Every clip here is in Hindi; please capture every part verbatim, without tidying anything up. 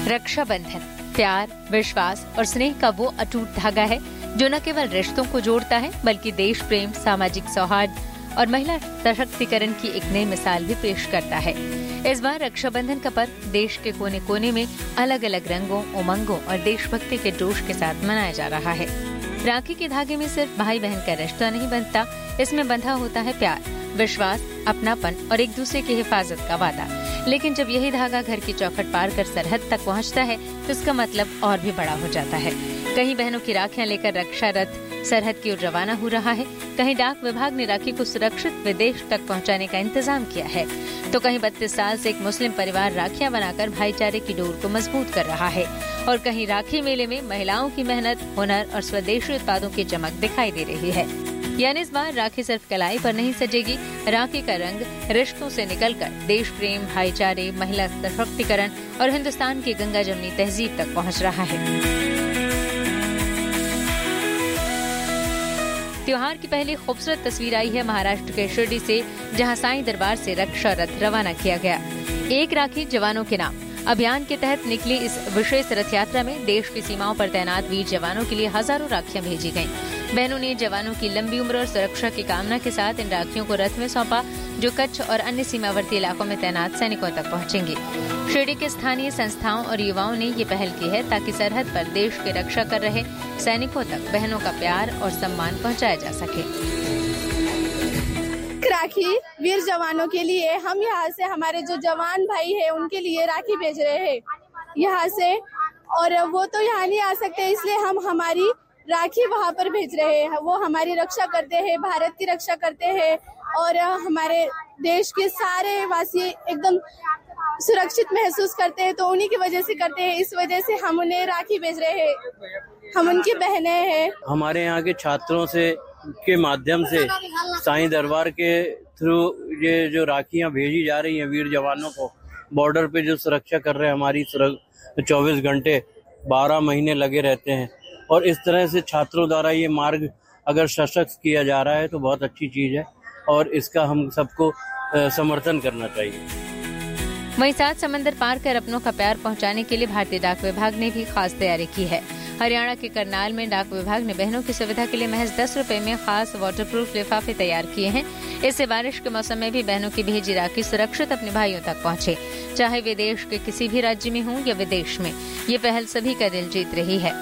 रक्षाबंधन प्यार, विश्वास और स्नेह का वो अटूट धागा है जो न केवल रिश्तों को जोड़ता है बल्कि देश प्रेम, सामाजिक सौहार्द और महिला सशक्तिकरण की एक नई मिसाल भी पेश करता है। इस बार रक्षाबंधन का पर्व देश के कोने कोने में अलग अलग रंगों, उमंगों और देशभक्ति के जोश के साथ मनाया जा रहा है। राखी के धागे में सिर्फ भाई बहन का रिश्ता नहीं बनता, इसमें बंधा होता है प्यार, विश्वास, अपनापन और एक दूसरे की हिफाजत का वादा। लेकिन जब यही धागा घर की चौखट पार कर सरहद तक पहुंचता है तो इसका मतलब और भी बड़ा हो जाता है। कहीं बहनों की राखियां लेकर रक्षा रथ सरहद की ओर रवाना हो रहा है, कहीं डाक विभाग ने राखी को सुरक्षित विदेश तक पहुंचाने का इंतजाम किया है, तो कहीं बत्तीस साल से एक मुस्लिम परिवार राखियां बनाकर भाईचारे की डोर को मजबूत कर रहा है और कहीं राखी मेले में महिलाओं की मेहनत, हुनर और स्वदेशी उत्पादों की चमक दिखाई दे रही है। यानी इस बार राखी सिर्फ कलाई पर नहीं सजेगी, राखी का रंग रिश्तों से निकलकर देश प्रेम, भाईचारे, महिला सशक्तिकरण और हिंदुस्तान की गंगा जमनी तहजीब तक पहुंच रहा है। त्योहार की पहली खूबसूरत तस्वीर आई है महाराष्ट्र के शिरडी से, जहां साईं दरबार से रक्षा रथ रवाना किया गया। एक राखी जवानों के नाम अभियान के तहत निकली इस विशेष रथ यात्रा में देश की सीमाओं पर तैनात वीर जवानों के लिए हजारों राखियां भेजी गयीं। बहनों ने जवानों की लंबी उम्र और सुरक्षा की कामना के साथ इन राखियों को रथ में सौंपा, जो कच्छ और अन्य सीमावर्ती इलाकों में तैनात सैनिकों तक पहुंचेंगी। शिरडी के स्थानीय संस्थाओं और युवाओं ने ये पहल की है ताकि सरहद पर देश की रक्षा कर रहे सैनिकों तक बहनों का प्यार और सम्मान पहुंचाया जा सके। राखी वीर जवानों के लिए, हम यहाँ से हमारे जो जवान भाई है उनके लिए राखी भेज रहे हैं यहाँ से, और वो तो यहाँ नहीं आ सकते, इसलिए हम हमारी राखी वहाँ पर भेज रहे हैं। वो हमारी रक्षा करते हैं, भारत की रक्षा करते हैं और हमारे देश के सारे वासी एकदम सुरक्षित महसूस करते हैं, तो उन्हीं की वजह से करते हैं। इस वजह से हम उन्हें राखी भेज रहे हैं, हम उनकी बहनें हैं। हमारे यहाँ के छात्रों से के माध्यम से साईं दरबार के थ्रू ये जो राखियां भेजी जा रही हैं वीर जवानों को, बॉर्डर पे जो सुरक्षा कर रहे हैं, हमारी चौबीस घंटे बारह महीने लगे रहते हैं, और इस तरह से छात्रों द्वारा ये मार्ग अगर सशक्त किया जा रहा है तो बहुत अच्छी चीज है और इसका हम सबको समर्थन करना चाहिए। वहीं सात समंदर पार कर अपनों का प्यार पहुंचाने के लिए भारतीय डाक विभाग ने भी खास तैयारी की है। हरियाणा के करनाल में डाक विभाग ने बहनों की सुविधा के लिए महज दस रुपए में खास वाटरप्रूफ लिफाफे तैयार किए हैं। इससे बारिश के मौसम में भी बहनों की भेजी राखी सुरक्षित अपने भाइयों तक पहुंचे, चाहे वे देश के किसी भी राज्य में हों या विदेश में। ये पहल सभी का दिल जीत रही है।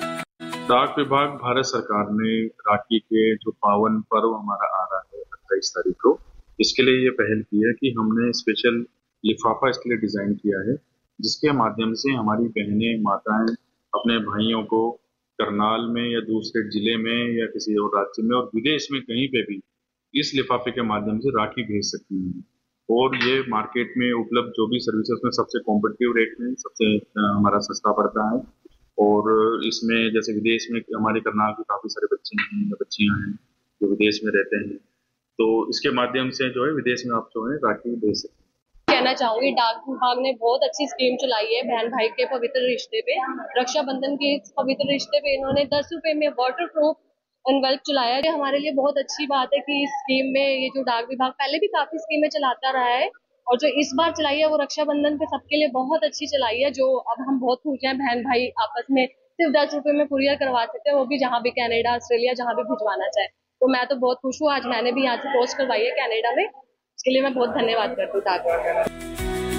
डाक विभाग, भारत सरकार ने राखी के जो पावन पर्व हमारा आ रहा है अट्ठाईस तारीख को, इसके लिए ये पहल की है कि हमने स्पेशल लिफाफा इसके लिए डिजाइन किया है, जिसके माध्यम से हमारी बहनें, माताएं अपने भाइयों को करनाल में या दूसरे जिले में या किसी और राज्य में और विदेश में कहीं पे भी इस लिफाफे के माध्यम से राखी भेज सकती हैं। और ये मार्केट में उपलब्ध जो भी सर्विसेज में सबसे कॉम्पिटिटिव रेट में सबसे हमारा सस्ता पड़ता है। और इसमें जैसे विदेश में हमारे करनाल के काफी सारे बच्चे हैं या बच्चियां हैं जो विदेश में रहते हैं, तो इसके माध्यम से जो है विदेश में आप जो है राखी भेज सकते हैं। कहना चाहूंगी, डाक विभाग ने बहुत अच्छी स्कीम चलाई है बहन भाई के पवित्र रिश्ते पे। रक्षाबंधन के पवित्र रिश्ते पे इन्होंने दस रुपए में वाटर प्रूफ एनवेल्प चलाया है। हमारे लिए बहुत अच्छी बात है कि इस स्कीम में ये जो डाक विभाग पहले भी काफी स्कीमें चलाता रहा है और जो इस बार चलाई है वो रक्षाबंधन पे सबके लिए बहुत अच्छी चलाई है। जो अब हम बहुत खुश हैं, बहन भाई आपस में सिर्फ दस रुपए में कुरियर करवा सकते हैं, वो भी जहाँ भी कनाडा, ऑस्ट्रेलिया जहाँ भी भिजवाना चाहे। तो मैं तो बहुत खुश हूँ, आज मैंने भी यहाँ से पोस्ट करवाई है कनाडा में, इसके लिए मैं बहुत धन्यवाद करती हूँ डाक।